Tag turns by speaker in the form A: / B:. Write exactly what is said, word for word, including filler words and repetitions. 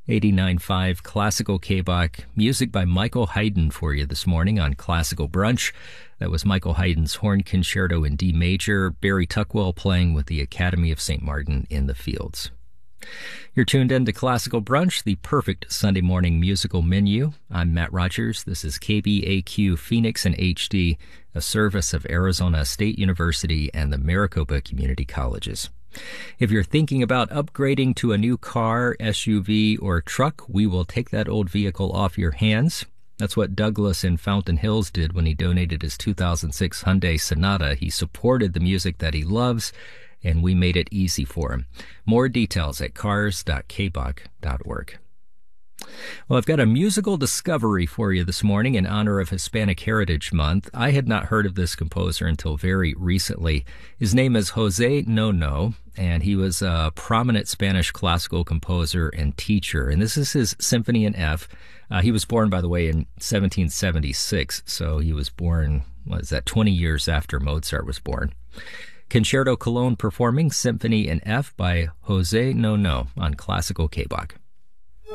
A: eighty-nine point five Classical K-Bach, music by Michael Haydn for you this morning on Classical Brunch. That was Michael Haydn's Horn Concerto in D major, Barry Tuckwell playing with the Academy of Saint Martin in the Fields. You're tuned in to Classical Brunch, the perfect Sunday morning musical menu. I'm Matt Rogers. This is K B A Q Phoenix in H D, a service of Arizona State University and the Maricopa Community Colleges. If you're thinking about upgrading to a new car, S U V, or truck, we will take that old vehicle off your hands. That's what Douglas in Fountain Hills did when he donated his two thousand six Hyundai Sonata. He supported the music that he loves, and we made it easy for him. More details at cars dot k bach dot org. Well, I've got a musical discovery for you this morning in honor of Hispanic Heritage Month. I had not heard of this composer until very recently. His name is Jose Nono, and he was a prominent Spanish classical composer and teacher. And this is his Symphony in F. Uh, he was born, by the way, in seventeen seventy-six, so he was born, what is that, twenty years after Mozart was born. Concerto Cologne performing Symphony in F by Jose Nono on Classical K-Bach.